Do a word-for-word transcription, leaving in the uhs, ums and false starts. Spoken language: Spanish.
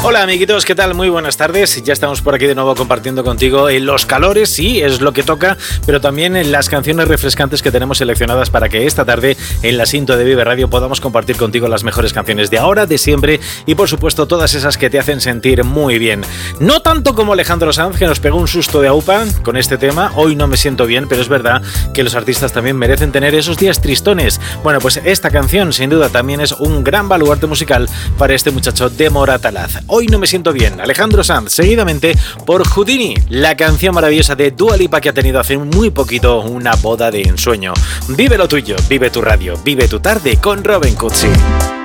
Hola amiguitos, ¿qué tal? Muy buenas tardes. Ya estamos por aquí de nuevo compartiendo contigo en los calores, sí, es lo que toca, pero también en las canciones refrescantes que tenemos seleccionadas para que esta tarde en la Sinto de Vive Radio podamos compartir contigo las mejores canciones de ahora, de siempre y por supuesto todas esas que te hacen sentir muy bien. No tanto como Alejandro Sanz, que nos pegó un susto de aupa con este tema. Hoy no me siento bien, pero es verdad que los artistas también merecen tener esos días tristones. Bueno, pues esta canción sin duda también es un gran baluarte musical para este muchacho de Moratalaz. Hoy no me siento bien, Alejandro Sanz, seguidamente por Houdini, la canción maravillosa de Dua Lipa que ha tenido hace muy poquito una boda de ensueño. Vive lo tuyo, vive tu radio, vive tu tarde con Robin Cutsi.